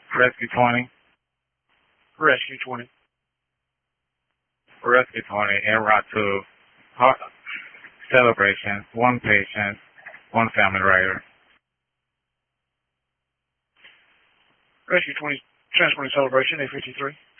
Rescue 20. Rescue 20. Rescue 20, en route to Celebration, 1 patient, 1 family rider. Rescue 20, transporting Celebration, A53.